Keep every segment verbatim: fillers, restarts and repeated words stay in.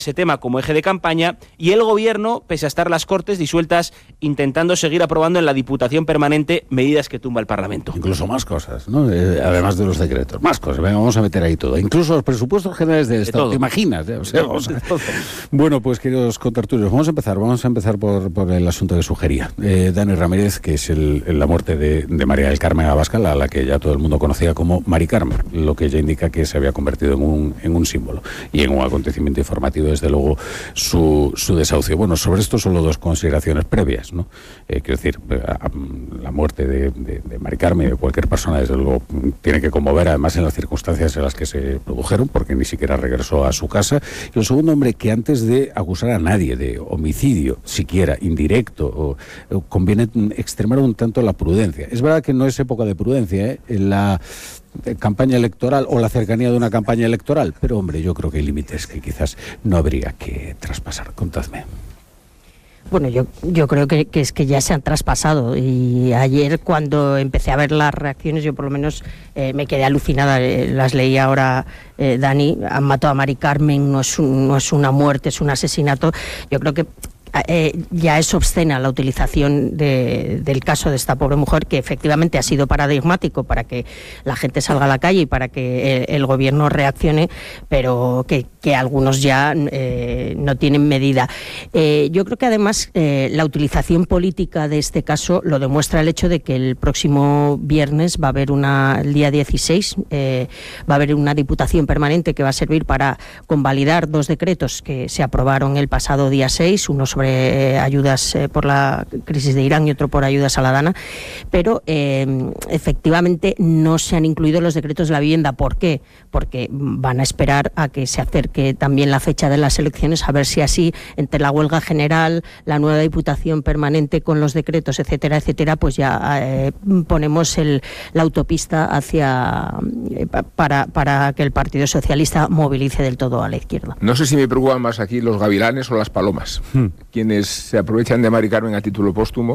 ese tema como eje de campaña, y el Gobierno, pese a estar las Cortes disueltas, intentando seguir aprobando en la Diputación Permanente medidas que tumba el Parlamento. Incluso más cosas, ¿no? Eh, además de los decretos. Más cosas. Venga, vamos a meter ahí todo. Incluso los presupuestos generales del Estado. ¿Te imaginas? ¿Eh? O sea, vamos a... Bueno, pues queridos contertulios, vamos a empezar. Vamos a empezar por, por el asunto que sugería. Eh, Dani Ramírez, que es el, la muerte de, de María del Carmen Abascal, a la que ya todo el mundo conocía como Mari Carmen, lo que ya indica que se había convertido en un, en un símbolo y en un acontecimiento informativo, desde luego, su, su desahucio. Bueno, sobre esto solo dos consideraciones previas, ¿no? Eh, quiero decir, a, a, la muerte de, de, de Mari Carmen, de cualquier persona, desde luego, tiene que conmover, además en las circunstancias en las que se produjeron, porque ni siquiera regresó a su casa. Y el segundo, hombre, que antes de acusar a nadie de homicidio, siquiera indirecto, o, o conviene extremar un tanto la prudencia. Es verdad que no es época de prudencia, ¿eh? En la campaña electoral o la cercanía de una campaña electoral, pero hombre, yo creo que hay límites que quizás no habría que traspasar. Contadme. Bueno, yo, yo creo que, que es que ya se han traspasado, y ayer cuando empecé a ver las reacciones, yo por lo menos eh, me quedé alucinada, eh, las leí ahora, eh, Dani, han matado a Mari Carmen, no es, un, no es una muerte, es un asesinato. Yo creo que Eh, ya es obscena la utilización de, del caso de esta pobre mujer, que efectivamente ha sido paradigmático para que la gente salga a la calle y para que el, el gobierno reaccione, pero que, que algunos ya eh, no tienen medida. Eh, yo creo que además eh, la utilización política de este caso lo demuestra el hecho de que el próximo viernes va a haber una, el día dieciséis, eh, va a haber una diputación permanente que va a servir para convalidar dos decretos que se aprobaron el pasado día seis, uno sobre sobre ayudas eh, por la crisis de Irán y otro por ayudas a la Dana, pero eh, efectivamente no se han incluido los decretos de la vivienda. ¿Por qué? Porque van a esperar a que se acerque también la fecha de las elecciones, a ver si así, entre la huelga general, la nueva diputación permanente con los decretos, etcétera, etcétera, pues ya eh, ponemos el, la autopista hacia eh, para, para que el Partido Socialista movilice del todo a la izquierda. No sé si me preocupan más aquí los gavilanes o las palomas. Hmm. Quienes se aprovechan de Mari Carmen a título póstumo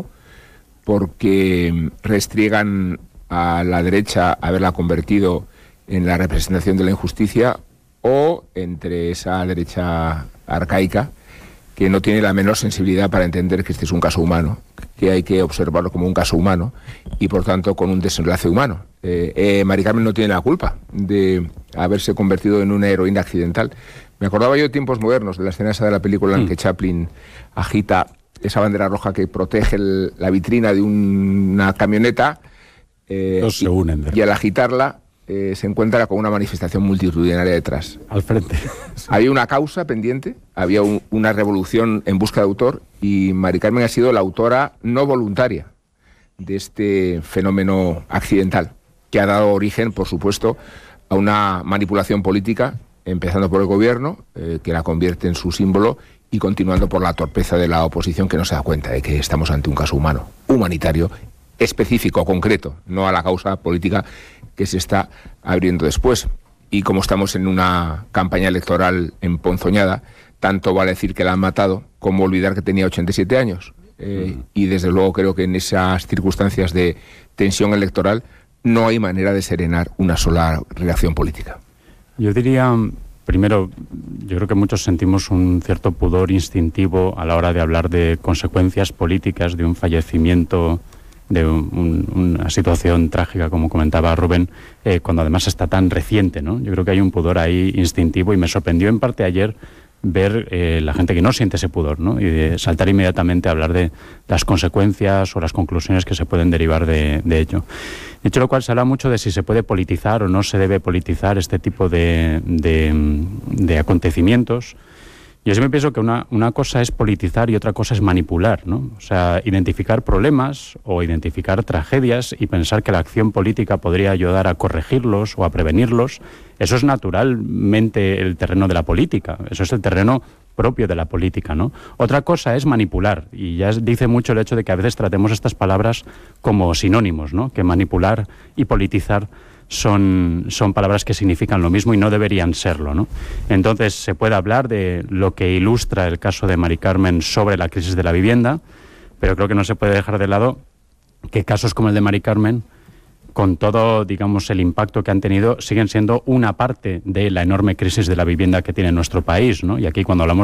porque restriegan a la derecha haberla convertido en la representación de la injusticia, o entre esa derecha arcaica que no tiene la menor sensibilidad para entender que este es un caso humano, que hay que observarlo como un caso humano y por tanto con un desenlace humano. Eh, eh, Mari Carmen no tiene la culpa de haberse convertido en una heroína accidental. Me acordaba yo de tiempos modernos, de la escena esa de la película mm. en que Chaplin agita esa bandera roja que protege el, la vitrina de un, una camioneta eh, Dos se unen, y, y al agitarla eh, se encuentra con una manifestación multitudinaria detrás. Al frente. Había una causa pendiente, había un, una revolución en busca de autor, y Mari Carmen ha sido la autora no voluntaria de este fenómeno accidental, que ha dado origen, por supuesto, a una manipulación política, empezando por el gobierno, eh, que la convierte en su símbolo, y continuando por la torpeza de la oposición, que no se da cuenta de que estamos ante un caso humano, humanitario, específico, concreto, no a la causa política que se está abriendo después. Y como estamos en una campaña electoral emponzoñada, tanto vale decir que la han matado como olvidar que tenía ochenta y siete años. Eh, mm. Y desde luego creo que en esas circunstancias de tensión electoral no hay manera de serenar una sola reacción política. Yo diría, primero, yo creo que muchos sentimos un cierto pudor instintivo a la hora de hablar de consecuencias políticas de un fallecimiento, de un, un, una situación trágica, como comentaba Rubén, eh, cuando además está tan reciente, ¿no? Yo creo que hay un pudor ahí instintivo, y me sorprendió en parte ayer ver eh, la gente que no siente ese pudor, ¿no? Y de saltar inmediatamente a hablar de las consecuencias o las conclusiones que se pueden derivar de, de ello. Dicho lo cual, se habla mucho de si se puede politizar o no se debe politizar este tipo de, de, de acontecimientos. Yo siempre pienso que una, una cosa es politizar y otra cosa es manipular, ¿no? O sea, identificar problemas o identificar tragedias y pensar que la acción política podría ayudar a corregirlos o a prevenirlos, eso es naturalmente el terreno de la política, eso es el terreno propio de la política, ¿no? Otra cosa es manipular, y ya dice mucho el hecho de que a veces tratemos estas palabras como sinónimos, ¿no? Que manipular y politizar son, son palabras que significan lo mismo y no deberían serlo, ¿no? Entonces se puede hablar de lo que ilustra el caso de Mari Carmen sobre la crisis de la vivienda, pero creo que no se puede dejar de lado que casos como el de Mari Carmen, con todo, digamos, el impacto que han tenido, siguen siendo una parte de la enorme crisis de la vivienda que tiene nuestro país, ¿no? Y aquí, cuando hablamos